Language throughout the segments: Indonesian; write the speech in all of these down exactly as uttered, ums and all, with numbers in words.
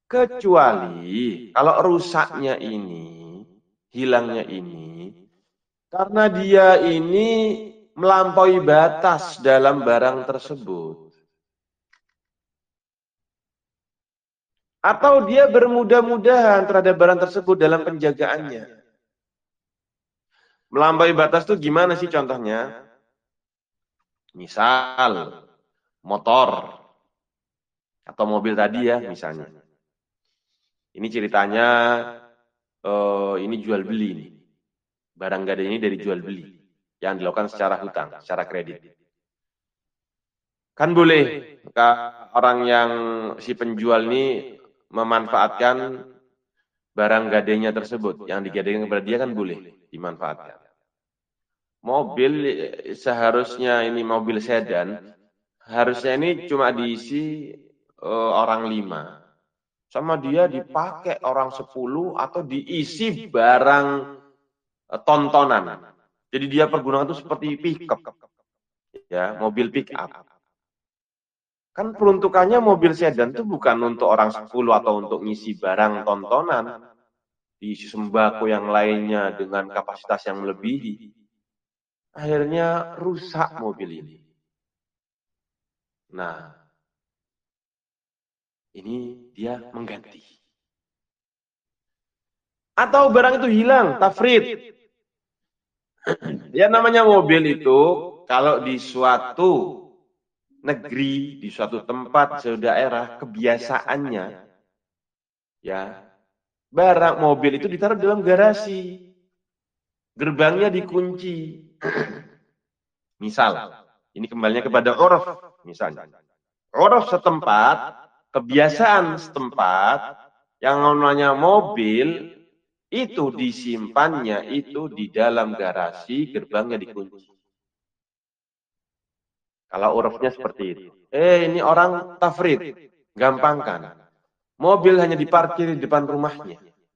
Kecuali kalau rusaknya ini, hilangnya ini, karena dia ini melampaui batas dalam barang tersebut. Atau dia bermudah-mudahan terhadap barang tersebut dalam penjagaannya. Melampaui batas itu gimana sih contohnya? Misal, motor atau mobil tadi ya misalnya. Ini ceritanya, uh, ini jual beli nih. Barang gade ini dari jual beli yang dilakukan secara hutang, secara kredit. Kan boleh orang yang si penjual ini memanfaatkan barang gadenya tersebut yang digadekan kepada dia kan boleh dimanfaatkan. Mobil seharusnya ini mobil sedan, harusnya ini cuma diisi uh, orang lima. Sama dia dipakai orang sepuluh atau diisi barang uh, tontonan. Jadi dia pergunakan itu seperti pick-up. Ya, mobil pick-up. Kan peruntukannya mobil sedan itu bukan untuk orang sepuluh atau untuk ngisi barang tontonan. Diisi sembako yang lainnya dengan kapasitas yang melebihi. Akhirnya rusak mobil ini. Nah, ini dia mengganti. Atau barang itu hilang, tafrid. Ya namanya mobil itu kalau di suatu negeri, di suatu tempat, suatu daerah, kebiasaannya, ya, barang mobil itu ditaruh dalam garasi. Gerbangnya dikunci. Misal, ini kembalinya kepada uruf, misalnya. Uruf setempat, kebiasaan setempat, yang namanya mobil, itu disimpannya itu di dalam garasi, gerbangnya dikunci. Kalau urufnya seperti itu. Eh, ini orang tafrid, gampangkan. Mobil hanya diparkir di depan rumahnya.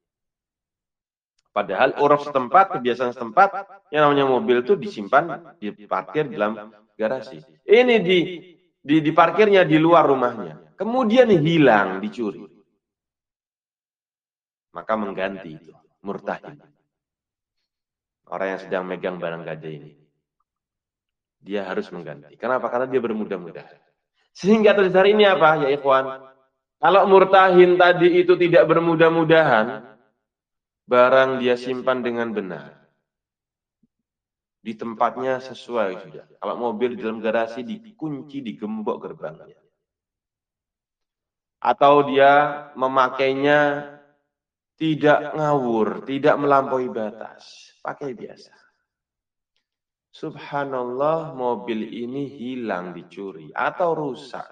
Padahal uruf setempat, kebiasaan setempat, yang namanya mobil itu disimpan, diparkir dalam garasi. Ini di, di diparkirnya di luar rumahnya. Kemudian hilang, dicuri. Maka mengganti itu, murtahin. Orang yang sedang megang barang gade ini. Dia harus mengganti. Kenapa? Karena dia bermudah-mudahan. Sehingga atas dasar ini apa, ya ikhwan? Kalau murtahin tadi itu tidak bermudah-mudahan, barang dia simpan dengan benar. Di tempatnya sesuai sudah. Kalau mobil di dalam garasi dikunci, digembok gerbangnya. Atau dia memakainya tidak ngawur, tidak melampaui batas. Pakai biasa. Subhanallah, mobil ini hilang, dicuri atau rusak.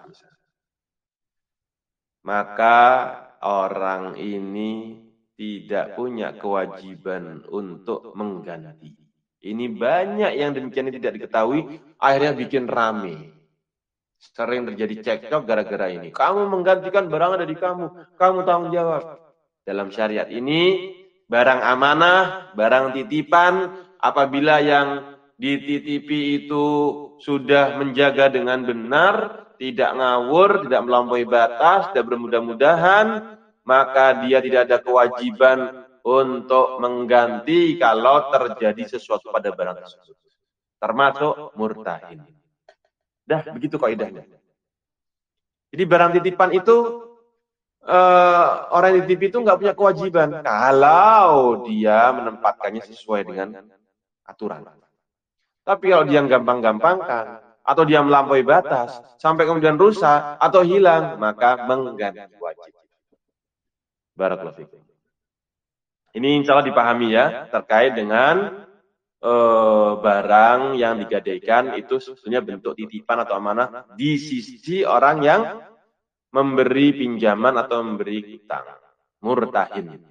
Maka orang ini tidak punya kewajiban untuk mengganti. Ini banyak yang demikian tidak diketahui, akhirnya bikin rame. Sering terjadi cekcok gara-gara ini. Kamu menggantikan barang ada di kamu, kamu tanggung jawab. Dalam syariat ini, barang amanah, barang titipan, apabila yang dititipi itu sudah menjaga dengan benar, tidak ngawur, tidak melampaui batas, tidak bermudah-mudahan, maka dia tidak ada kewajiban untuk mengganti kalau terjadi sesuatu pada barang tersebut. Termasuk murtahin. Dah, begitu kaidahnya. Jadi barang titipan itu, uh, orang yang dititipi itu nggak punya kewajiban kalau dia menempatkannya sesuai dengan aturan. Tapi kalau dia gampang-gampangkan, atau dia melampaui batas, sampai kemudian rusak, atau hilang, maka mengganti wajib. Barakallahu fikum. Ini insya Allah dipahami ya, terkait dengan uh, barang yang digadaikan, itu sebetulnya bentuk titipan atau amanah di sisi orang yang memberi pinjaman atau memberi utang. Murtahin.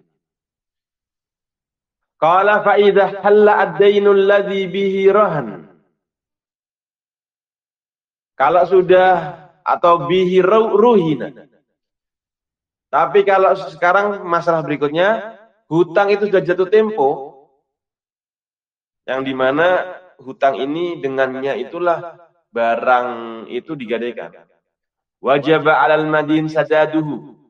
Qala fa idza halla ad-dainul ladzi bihi rahan. Kalau sudah atau bihi ruhina. Tapi kalau sekarang masalah berikutnya, hutang itu sudah jatuh tempo, yang dimana hutang ini dengannya itulah barang itu digadaikan. Wajib 'alal madin sadaduhu.